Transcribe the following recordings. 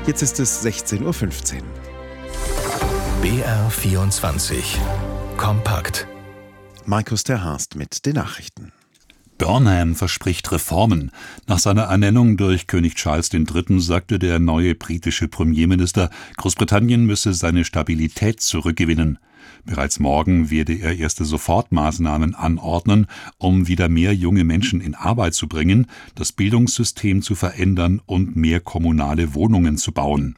Jetzt ist es 16:15 Uhr. BR24 Kompakt. Markus ter Haast mit den Nachrichten. Burnham verspricht Reformen. Nach seiner Ernennung durch König Charles III. Sagte der neue britische Premierminister, Großbritannien müsse seine Stabilität zurückgewinnen. Bereits morgen werde er erste Sofortmaßnahmen anordnen, um wieder mehr junge Menschen in Arbeit zu bringen, das Bildungssystem zu verändern und mehr kommunale Wohnungen zu bauen.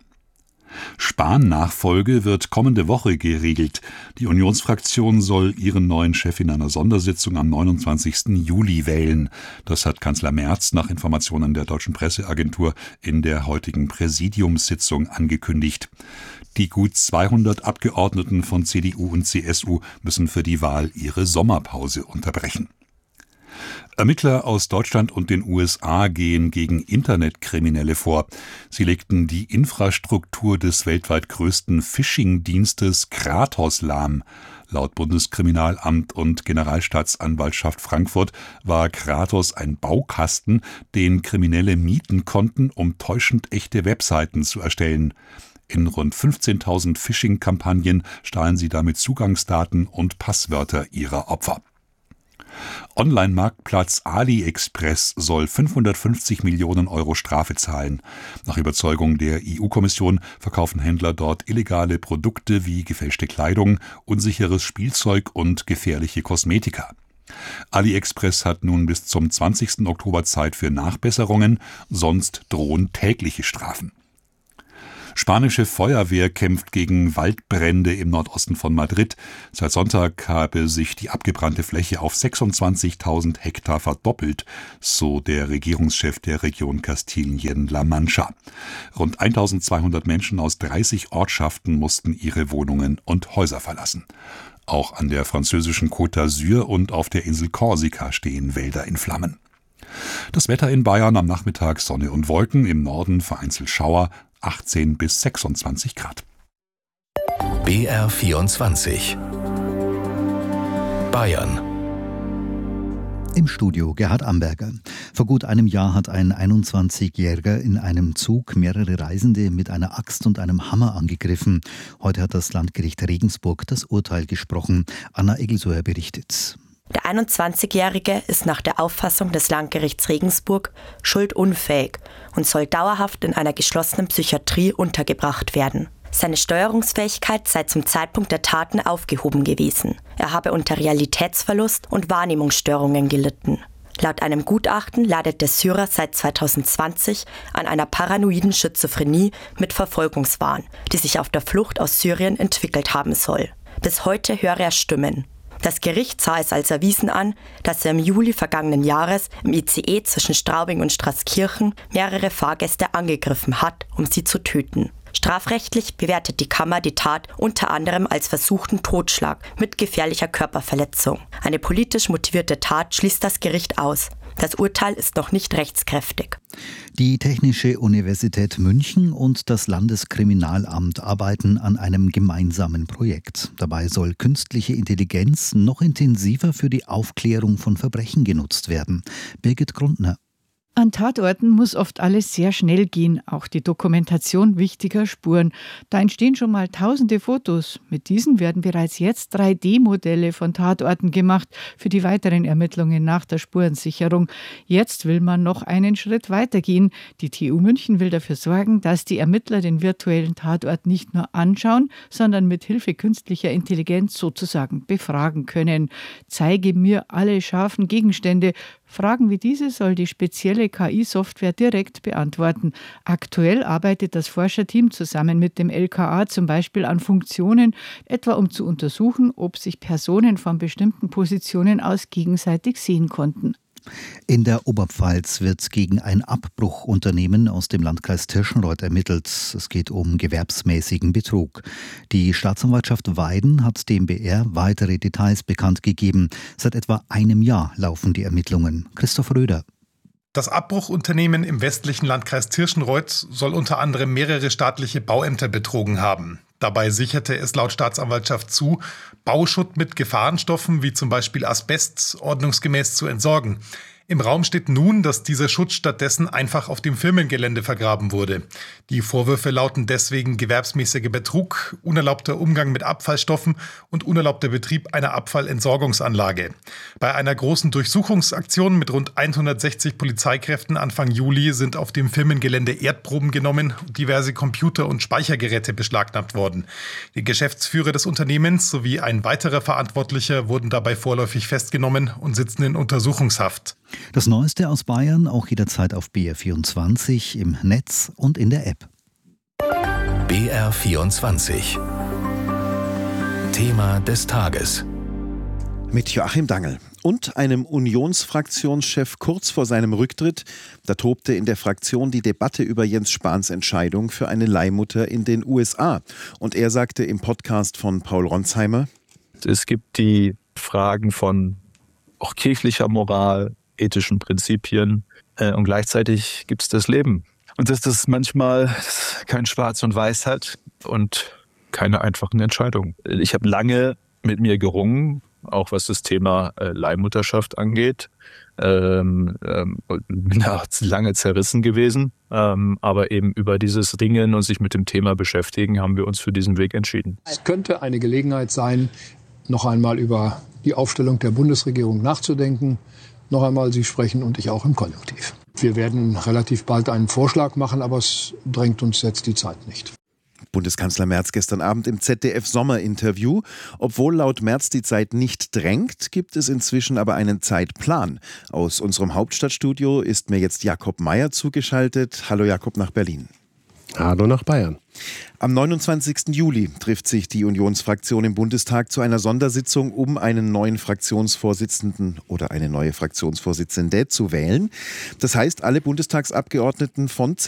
Spahn-Nachfolge wird kommende Woche geregelt. Die Unionsfraktion soll ihren neuen Chef in einer Sondersitzung am 29. Juli wählen. Das hat Kanzler Merz nach Informationen der Deutschen Presseagentur in der heutigen Präsidiumssitzung angekündigt. Die gut 200 Abgeordneten von CDU und CSU müssen für die Wahl ihre Sommerpause unterbrechen. Ermittler aus Deutschland und den USA gehen gegen Internetkriminelle vor. Sie legten die Infrastruktur des weltweit größten Phishing-Dienstes Kratos lahm. Laut Bundeskriminalamt und Generalstaatsanwaltschaft Frankfurt war Kratos ein Baukasten, den Kriminelle mieten konnten, um täuschend echte Webseiten zu erstellen. In rund 15.000 Phishing-Kampagnen stahlen sie damit Zugangsdaten und Passwörter ihrer Opfer. Online-Marktplatz AliExpress soll 550 Millionen Euro Strafe zahlen. Nach Überzeugung der EU-Kommission verkaufen Händler dort illegale Produkte wie gefälschte Kleidung, unsicheres Spielzeug und gefährliche Kosmetika. AliExpress hat nun bis zum 20. Oktober Zeit für Nachbesserungen, sonst drohen tägliche Strafen. Spanische Feuerwehr kämpft gegen Waldbrände im Nordosten von Madrid. Seit Sonntag habe sich die abgebrannte Fläche auf 26.000 Hektar verdoppelt, so der Regierungschef der Region Kastilien-La Mancha. Rund 1.200 Menschen aus 30 Ortschaften mussten ihre Wohnungen und Häuser verlassen. Auch an der französischen Côte d'Azur und auf der Insel Korsika stehen Wälder in Flammen. Das Wetter in Bayern: am Nachmittag Sonne und Wolken, im Norden vereinzelt Schauer, 18 bis 26 Grad. BR24 Bayern. Im Studio Gerhard Amberger. Vor gut einem Jahr hat ein 21-Jähriger in einem Zug mehrere Reisende mit einer Axt und einem Hammer angegriffen. Heute hat das Landgericht Regensburg das Urteil gesprochen. Anna Egelsoer berichtet. Der 21-Jährige ist nach der Auffassung des Landgerichts Regensburg schuldunfähig und soll dauerhaft in einer geschlossenen Psychiatrie untergebracht werden. Seine Steuerungsfähigkeit sei zum Zeitpunkt der Taten aufgehoben gewesen. Er habe unter Realitätsverlust und Wahrnehmungsstörungen gelitten. Laut einem Gutachten leidet der Syrer seit 2020 an einer paranoiden Schizophrenie mit Verfolgungswahn, die sich auf der Flucht aus Syrien entwickelt haben soll. Bis heute höre er Stimmen. Das Gericht sah es als erwiesen an, dass er im Juli vergangenen Jahres im ICE zwischen Straubing und Straßkirchen mehrere Fahrgäste angegriffen hat, um sie zu töten. Strafrechtlich bewertet die Kammer die Tat unter anderem als versuchten Totschlag mit gefährlicher Körperverletzung. Eine politisch motivierte Tat schließt das Gericht aus. Das Urteil ist noch nicht rechtskräftig. Die Technische Universität München und das Landeskriminalamt arbeiten an einem gemeinsamen Projekt. Dabei soll künstliche Intelligenz noch intensiver für die Aufklärung von Verbrechen genutzt werden. Birgit Grundner. An Tatorten muss oft alles sehr schnell gehen, auch die Dokumentation wichtiger Spuren. Da entstehen schon mal tausende Fotos. Mit diesen werden bereits jetzt 3D-Modelle von Tatorten gemacht für die weiteren Ermittlungen nach der Spurensicherung. Jetzt will man noch einen Schritt weitergehen. Die TU München will dafür sorgen, dass die Ermittler den virtuellen Tatort nicht nur anschauen, sondern mit Hilfe künstlicher Intelligenz sozusagen befragen können. Zeige mir alle scharfen Gegenstände. Fragen wie diese soll die spezielle KI-Software direkt beantworten. Aktuell arbeitet das Forscherteam zusammen mit dem LKA zum Beispiel an Funktionen, etwa um zu untersuchen, ob sich Personen von bestimmten Positionen aus gegenseitig sehen konnten. In der Oberpfalz wird gegen ein Abbruchunternehmen aus dem Landkreis Tirschenreuth ermittelt. Es geht um gewerbsmäßigen Betrug. Die Staatsanwaltschaft Weiden hat dem BR weitere Details bekannt gegeben. Seit etwa einem Jahr laufen die Ermittlungen. Christoph Röder. Das Abbruchunternehmen im westlichen Landkreis Tirschenreuth soll unter anderem mehrere staatliche Bauämter betrogen haben. Dabei sicherte es laut Staatsanwaltschaft zu, Bauschutt mit Gefahrenstoffen wie zum Beispiel Asbest ordnungsgemäß zu entsorgen. Im Raum steht nun, dass dieser Schutz stattdessen einfach auf dem Firmengelände vergraben wurde. Die Vorwürfe lauten deswegen gewerbsmäßiger Betrug, unerlaubter Umgang mit Abfallstoffen und unerlaubter Betrieb einer Abfallentsorgungsanlage. Bei einer großen Durchsuchungsaktion mit rund 160 Polizeikräften Anfang Juli sind auf dem Firmengelände Erdproben genommen und diverse Computer- und Speichergeräte beschlagnahmt worden. Die Geschäftsführer des Unternehmens sowie ein weiterer Verantwortlicher wurden dabei vorläufig festgenommen und sitzen in Untersuchungshaft. Das Neueste aus Bayern auch jederzeit auf BR24 im Netz und in der App. BR24 Thema des Tages. Mit Joachim Dangel und einem Unionsfraktionschef kurz vor seinem Rücktritt. Da tobte in der Fraktion die Debatte über Jens Spahns Entscheidung für eine Leihmutter in den USA. Und er sagte im Podcast von Paul Ronsheimer: Es gibt die Fragen von auch kirchlicher Moral, ethischen Prinzipien und gleichzeitig gibt es das Leben. Und dass das manchmal kein Schwarz und Weiß hat und keine einfachen Entscheidungen. Ich habe lange mit mir gerungen, auch was das Thema Leihmutterschaft angeht. Bin da lange zerrissen gewesen. Aber eben über dieses Ringen und sich mit dem Thema beschäftigen, haben wir uns für diesen Weg entschieden. Es könnte eine Gelegenheit sein, noch einmal über die Aufstellung der Bundesregierung nachzudenken. Noch einmal, Sie sprechen und ich auch im Konjunktiv. Wir werden relativ bald einen Vorschlag machen, aber es drängt uns jetzt die Zeit nicht. Bundeskanzler Merz gestern Abend im ZDF-Sommerinterview. Obwohl laut Merz die Zeit nicht drängt, gibt es inzwischen aber einen Zeitplan. Aus unserem Hauptstadtstudio ist mir jetzt Jakob Mayer zugeschaltet. Hallo Jakob nach Berlin. Hallo nach Bayern. Am 29. Juli trifft sich die Unionsfraktion im Bundestag zu einer Sondersitzung, um einen neuen Fraktionsvorsitzenden oder eine neue Fraktionsvorsitzende zu wählen. Das heißt, alle Bundestagsabgeordneten von